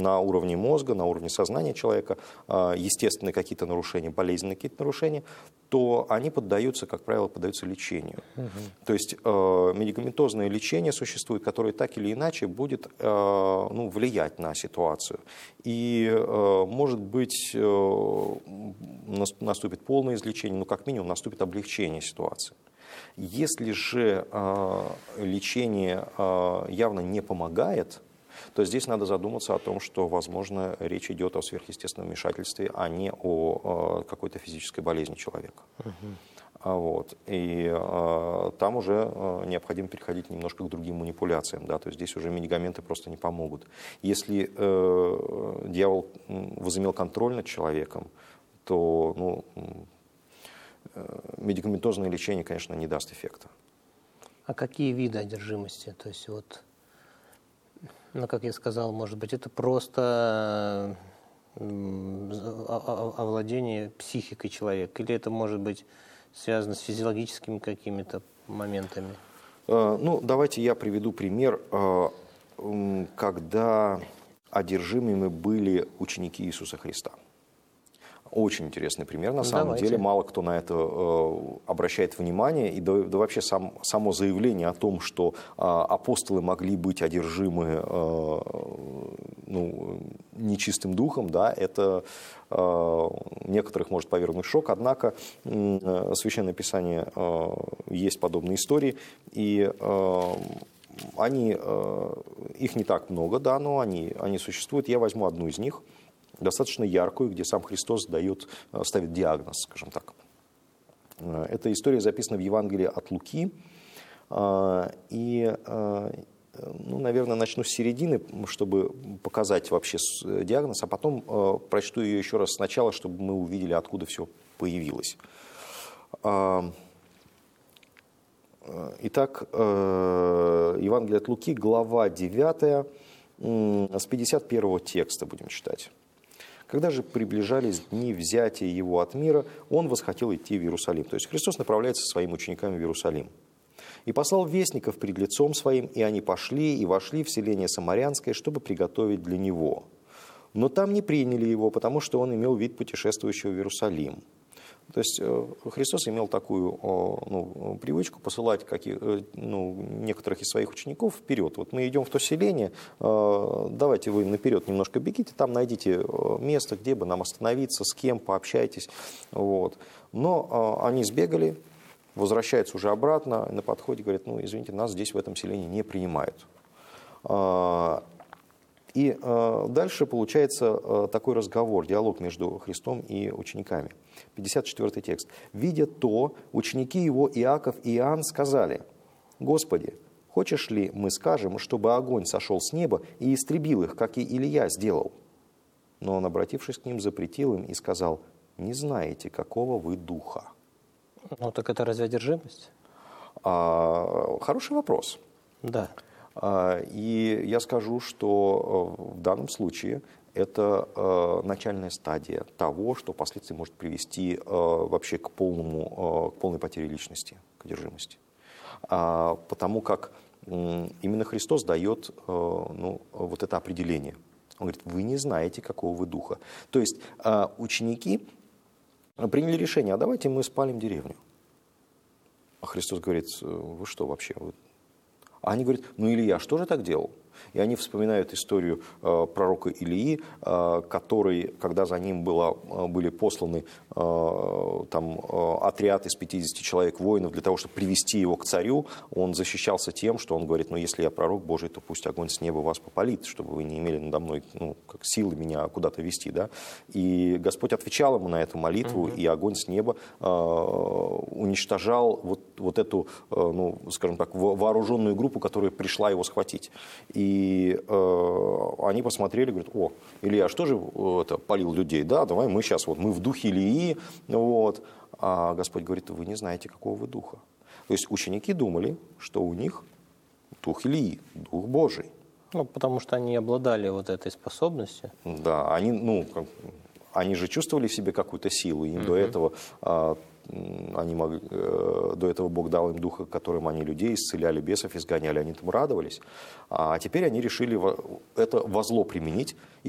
на уровне мозга, на уровне сознания человека естественные какие-то нарушения, болезненные какие-то нарушения, то они поддаются, как правило, поддаются лечению. То есть медикаментозное лечение существует, которое так или иначе будет влиять на ситуацию. И, может быть, наступит полное излечение, но как минимум наступит облегчение ситуации. Если же лечение явно не помогает, то здесь надо задуматься о том, что, возможно, речь идет о сверхъестественном вмешательстве, а не о какой-то физической болезни человека. Вот. И там уже необходимо переходить немножко к другим манипуляциям. Да? То есть здесь уже медикаменты просто не помогут. Если дьявол возымел контроль над человеком, то медикаментозное лечение, конечно, не даст эффекта. А какие виды одержимости? То есть вот, как я сказал, может быть, это просто овладение психикой человека, или это может быть связано с физиологическими какими-то моментами? Давайте я приведу пример, когда одержимыми были ученики Иисуса Христа. Очень интересный пример, на самом деле. Мало кто на это обращает внимание. И да вообще само заявление о том, что апостолы могли быть одержимы нечистым духом, да, это некоторых может повергнуть в шок. Однако в Священном Писании есть подобные истории. И их не так много, да, но они существуют. Я возьму одну из них, достаточно яркую, где сам Христос ставит диагноз, скажем так. Эта история записана в Евангелии от Луки. И, наверное, начну с середины, чтобы показать вообще диагноз, а потом прочту ее еще раз сначала, чтобы мы увидели, откуда все появилось. Итак, Евангелие от Луки, глава 9, с 51 текста будем читать. «Когда же приближались дни взятия его от мира, он восхотел идти в Иерусалим». То есть Христос направляется со своими учениками в Иерусалим. «И послал вестников пред лицом своим, и они пошли и вошли в селение Самарянское, чтобы приготовить для него. Но там не приняли его, потому что он имел вид путешествующего в Иерусалим». То есть Христос имел такую привычку посылать некоторых из своих учеников вперед. Вот мы идем в то селение, давайте вы наперед немножко бегите, там найдите место, где бы нам остановиться, с кем, пообщайтесь. Вот. Но они сбегали, возвращаются уже обратно, на подходе говорят, извините, нас здесь в этом селении не принимают. И дальше получается такой разговор, диалог между Христом и учениками. 54 текст. «Видя то, ученики его Иаков и Иоанн сказали: Господи, хочешь ли мы скажем, чтобы огонь сошел с неба и истребил их, как и Илия сделал? Но он, обратившись к ним, запретил им и сказал: не знаете, какого вы духа». Так это разве одержимость? Хороший вопрос. Да. И я скажу, что в данном случае это начальная стадия того, что впоследствии может привести вообще к полной потере личности, к одержимости. Потому как именно Христос дает вот это определение. Он говорит, вы не знаете, какого вы духа. То есть ученики приняли решение, а давайте мы спалим деревню. А Христос говорит, вы что вообще? А они говорят, Илья, что же так делал? И они вспоминают историю пророка Илии, который, когда за ним были посланы отряд из 50 человек воинов для того, чтобы привести его к царю, он защищался тем, что он говорит, если я пророк Божий, то пусть огонь с неба вас попалит, чтобы вы не имели надо мной как силы меня куда-то вести. Да? И Господь отвечал ему на эту молитву, и огонь с неба уничтожал вот эту, скажем так, вооруженную группу, которая пришла его схватить. И они посмотрели, говорят, Илья, что же это палил людей? Да, давай мы сейчас, мы в духе Илии. А Господь говорит, вы не знаете, какого вы духа. То есть ученики думали, что у них дух Илии, дух Божий. Потому что они обладали вот этой способностью. Да, они же чувствовали в себе какую-то силу, им до этого... до этого Бог дал им духа, которым они людей исцеляли, бесов изгоняли, они этому радовались. А теперь они решили это во зло применить. И